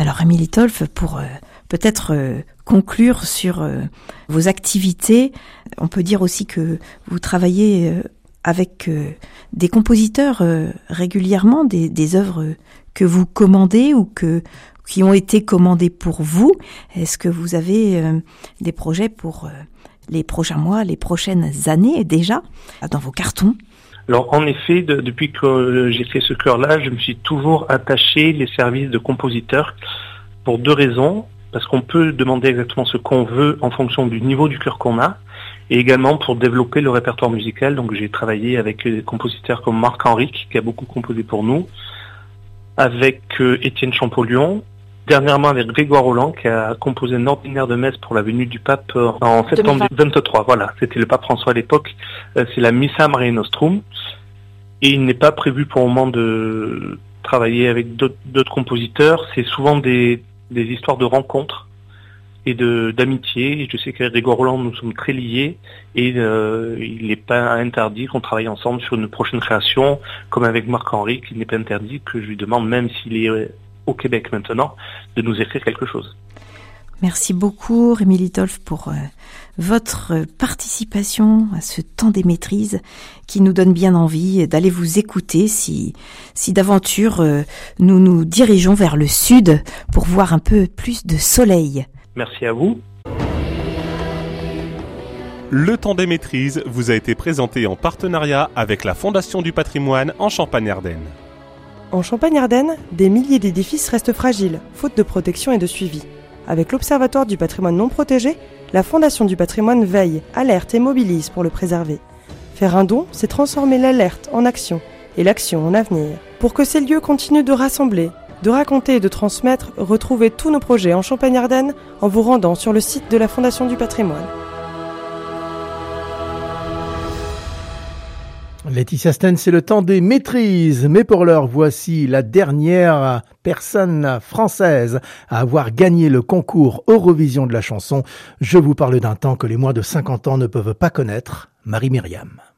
Alors Émilie Tolf, pour peut-être conclure sur vos activités, on peut dire aussi que vous travaillez avec des compositeurs régulièrement, des œuvres que vous commandez ou qui ont été commandées pour vous. Est-ce que vous avez des projets pour les prochains mois, les prochaines années déjà, dans vos cartons? Alors en effet, depuis que j'ai fait ce chœur-là, je me suis toujours attaché les services de compositeur pour 2 raisons. Parce qu'on peut demander exactement ce qu'on veut en fonction du niveau du chœur qu'on a, et également pour développer le répertoire musical. Donc j'ai travaillé avec des compositeurs comme Marc Henrique, qui a beaucoup composé pour nous, avec Étienne Champollion, dernièrement avec Grégoire Roland, qui a composé un ordinaire de messe pour la venue du pape en septembre 2023. Voilà, c'était le pape François à l'époque. C'est la Missa Mariae Nostrum. Et il n'est pas prévu pour le moment de travailler avec d'autres compositeurs. C'est souvent des histoires de rencontres et d'amitié. Je sais qu'avec Grégoire Roland, nous sommes très liés et il n'est pas interdit qu'on travaille ensemble sur une prochaine création, comme avec Marc Henrique, il n'est pas interdit que je lui demande, même s'il est au Québec maintenant, de nous écrire quelque chose. Merci beaucoup Émilie Tolf pour votre participation à ce temps des maîtrises qui nous donne bien envie d'aller vous écouter si d'aventure nous nous dirigeons vers le sud pour voir un peu plus de soleil. Merci à vous. Le temps des maîtrises vous a été présenté en partenariat avec la Fondation du patrimoine en Champagne-Ardenne. En Champagne-Ardenne, des milliers d'édifices restent fragiles, faute de protection et de suivi. Avec l'Observatoire du patrimoine non protégé, la Fondation du patrimoine veille, alerte et mobilise pour le préserver. Faire un don, c'est transformer l'alerte en action et l'action en avenir. Pour que ces lieux continuent de rassembler, de raconter et de transmettre, retrouvez tous nos projets en Champagne-Ardenne en vous rendant sur le site de la Fondation du patrimoine. Laetitia Sten, c'est le temps des maîtrises. Mais pour l'heure, voici la dernière personne française à avoir gagné le concours Eurovision de la chanson. Je vous parle d'un temps que les moins de 50 ans ne peuvent pas connaître, Marie-Myriam.